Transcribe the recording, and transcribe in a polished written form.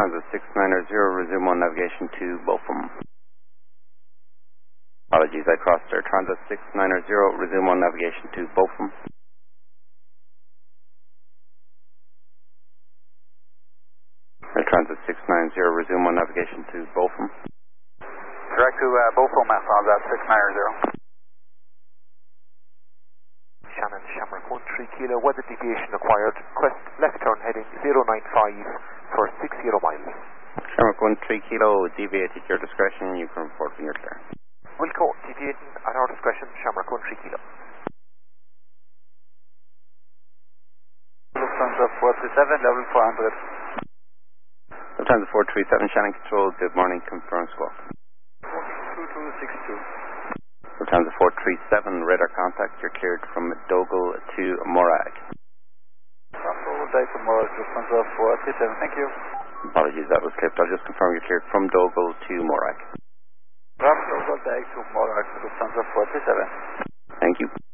Lufthansa 690, resume on navigation to Bochum. Apologies, I crossed Air Transat 690, resume on navigation to Bochum. Air Transat 690, resume on navigation to Bochum. Direct to Bochum, Transat 690. Shannon, Shamrock 13 Kilo, weather deviation acquired, crest left turn heading 095 for 60 miles. Shamrock 13 Kilo, deviated your discretion, you can report when you're clear. Wilco, deviating at our discretion, Shamrock 13 Kilo. Lufthansa 437, level 400. Lufthansa 437, Shannon Control, good morning, confirm squawk. 2262. Lufthansa 437, radar contact, you're cleared from Dogal to Morag. Dogal to Morag, Lufthansa 437, thank you. Apologies, that was clipped. I'll just confirm you're cleared from Dogal to Morag. Dogal to Morag, Lufthansa 437. Thank you.